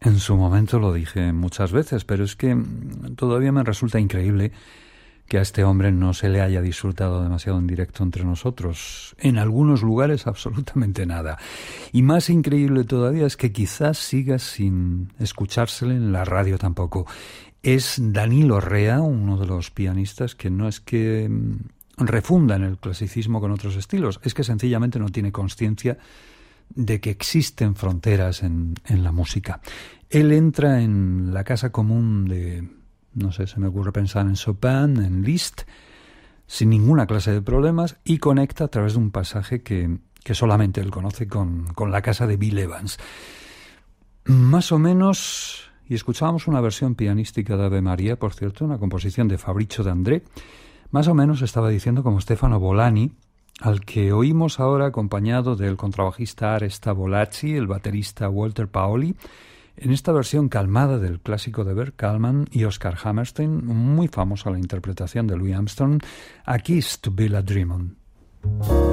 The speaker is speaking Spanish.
En su momento lo dije muchas veces, pero es que todavía me resulta increíble que a este hombre no se le haya disfrutado demasiado en directo entre nosotros. En algunos lugares absolutamente nada. Y más increíble todavía es que quizás siga sin escuchársele en la radio tampoco. Es Danilo Rea, uno de los pianistas que no es que refundan el clasicismo con otros estilos, es que sencillamente no tiene consciencia de que existen fronteras en la música. Él entra en la casa común de, no sé, se me ocurre pensar en Chopin, en Liszt, sin ninguna clase de problemas, y conecta a través de un pasaje que solamente él conoce con la casa de Bill Evans. Más o menos, y escuchábamos una versión pianística de Ave María, por cierto, una composición de Fabrizio De André, más o menos estaba diciendo como Stefano Bolani, al que oímos ahora acompañado del contrabajista Aresta Bolacci, el baterista Walter Paoli, en esta versión calmada del clásico de Bert Kalman y Oscar Hammerstein, muy famosa la interpretación de Louis Armstrong, A Kiss to Build a Dream On.